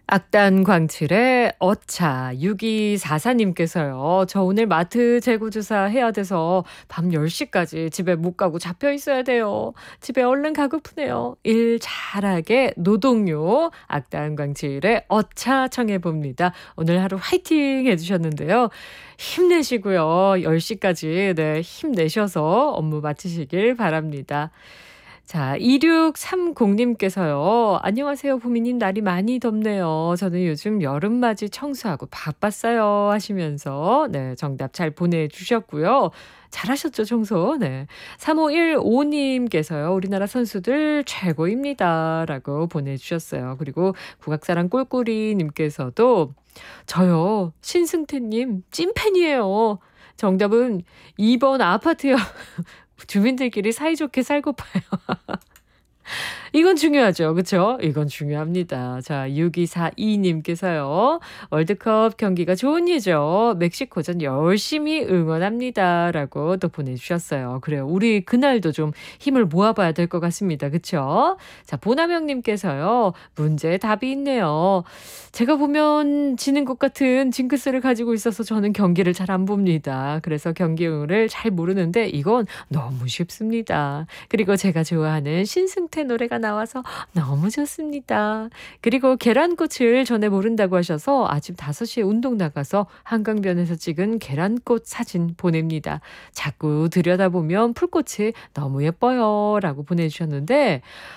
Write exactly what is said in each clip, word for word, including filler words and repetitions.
악단 광칠의 어차 육이사사님께서요. 저 오늘 마트 재고주사 해야 돼서 밤 열 시까지 집에 못 가고 잡혀 있어야 돼요. 집에 얼른 가고프네요. 일 잘하게 노동요. 악단 광칠의 어차 청해 봅니다. 오늘 하루 화이팅 해주셨는데요. 힘내시고요. 열 시까지 네, 힘내셔서 업무 마치시길 바랍니다. 자, 이육삼공님께서요. 안녕하세요, 부미님. 날이 많이 덥네요. 저는 요즘 여름맞이 청소하고 바빴어요. 하시면서, 네, 정답 잘 보내주셨고요. 잘하셨죠, 청소? 네. 삼오일오님께서요. 우리나라 선수들 최고입니다. 라고 보내주셨어요. 그리고 국악사랑 꿀꿀이님께서도 저요, 신승태님 찐팬이에요. 정답은 이 번 아파트요. 주민들끼리 사이좋게 살고파요. 이건 중요하죠. 그쵸? 이건 중요합니다. 자, 육이사이님께서요. 월드컵 경기가 좋은 예죠. 멕시코전 열심히 응원합니다. 라고 또 보내주셨어요. 그래요. 우리 그날도 좀 힘을 모아봐야 될 것 같습니다. 그쵸? 자, 보나명님께서요. 문제에 답이 있네요. 제가 보면 지는 것 같은 징크스를 가지고 있어서 저는 경기를 잘 안 봅니다. 그래서 경기응을 잘 모르는데 이건 너무 쉽습니다. 그리고 제가 좋아하는 신승태 노래가 나와서 너무 좋습니다. 그리고 계란꽃을 전에 모른다고 하셔서 아침 다섯 시에 운동 나가서 한강변에서 찍은 계란꽃 사진 보냅니다. 자꾸 들여다보면 풀꽃이 너무 예뻐요. 라고 보내주셨는데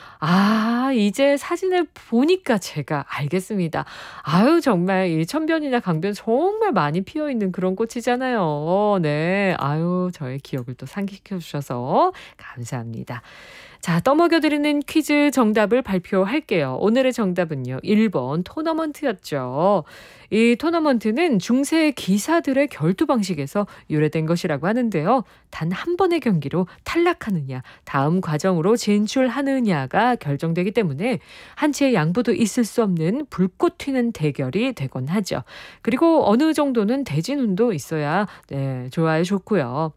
아, 이제 사진을 보니까 제가 알겠습니다. 아유, 정말 이 천변이나 강변 정말 많이 피어 있는 그런 꽃이잖아요. 네. 아유, 저의 기억을 또 상기시켜 주셔서 감사합니다. 자, 떠먹여드리는 퀴즈 정답을 발표할게요. 오늘의 정답은요. 일 번 토너먼트였죠. 이 토너먼트는 중세 기사들의 결투 방식에서 유래된 것이라고 하는데요. 단 한 번의 경기로 탈락하느냐, 다음 과정으로 진출하느냐가 결정되기 때문에 한치의 양보도 있을 수 없는 불꽃 튀는 대결이 되곤 하죠. 그리고 어느 정도는 대진운도 있어야 네, 좋아요, 좋고요.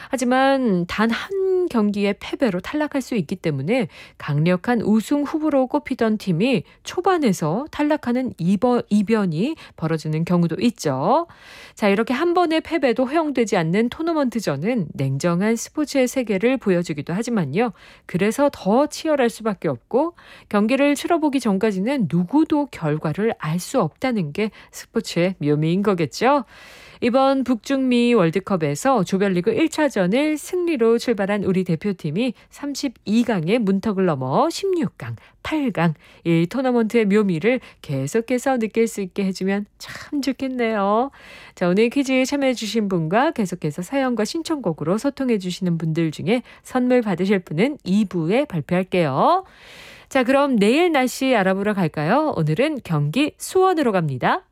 하지만 단 한 경기의 패배로 탈락할 수 있기 때문에 강력한 우승 후보로 꼽히던 팀이 초반에서 탈락하는 이번, 이변이 벌어지는 경우도 있죠. 자, 이렇게 한 번의 패배도 허용되지 않는 토너먼트전은 냉정한 스포츠의 세계를 보여주기도 하지만요. 그래서 더 치열할 수밖에 없고 경기를 치러보기 전까지는 누구도 결과를 알 수 없다는 게 스포츠의 묘미인 거겠죠. 이번 북중미 월드컵에서 조별리그 일 차전을 승리로 출발한 우리 대표팀이 삼십이 강의 문턱을 넘어 십육 강, 팔 강, 이 토너먼트의 묘미를 계속해서 느낄 수 있게 해주면 참 좋겠네요. 자, 오늘 퀴즈에 참여해주신 분과 계속해서 사연과 신청곡으로 소통해주시는 분들 중에 선물 받으실 분은 이 부에 발표할게요. 자, 그럼 내일 날씨 알아보러 갈까요? 오늘은 경기 수원으로 갑니다.